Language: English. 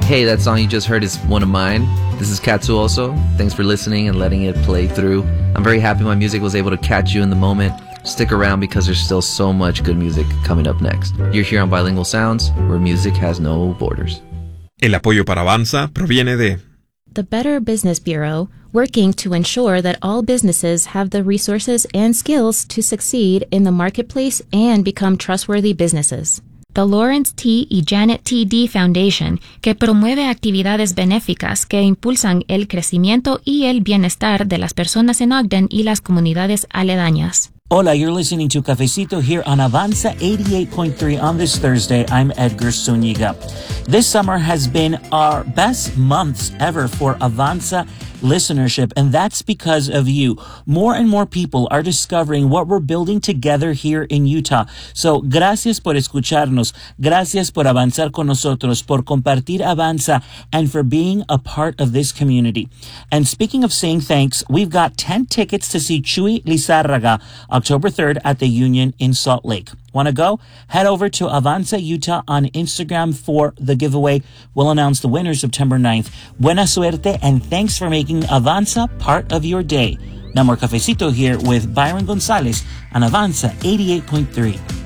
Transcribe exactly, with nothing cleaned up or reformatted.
Hey, that song you just heard is one of mine. This is Katsuoso. Thanks for listening and letting it play through. I'm very happy my music was able to catch you in the moment. Stick around because there's still so much good music coming up next. You're here on Bilingual Sounds, where music has no borders. El apoyo para Avanza proviene de the Better Business Bureau, working to ensure that all businesses have the resources and skills to succeed in the marketplace and become trustworthy businesses. The Lawrence T. y Janet T. D. Foundation, que promueve actividades benéficas que impulsan el crecimiento y el bienestar de las personas en Ogden y las comunidades aledañas. Hola, you're listening to Cafecito here on Avanza eighty-eight point three on this Thursday. I'm Edgar Zuniga. This summer has been our best months ever for Avanza listenership, and that's because of you. More and more people are discovering what we're building together here in Utah. So, gracias por escucharnos, gracias por avanzar con nosotros, por compartir Avanza, and for being a part of this community. And speaking of saying thanks, we've got ten tickets to see Chuy Lizárraga October third at the Union in Salt Lake. Want to go? Head over to Avanza Utah on Instagram for the giveaway. We'll announce the winner September ninth. Buena suerte, and thanks for making Avanza part of your day. Now more Cafecito here with Byron Gonzalez on Avanza eighty-eight point three.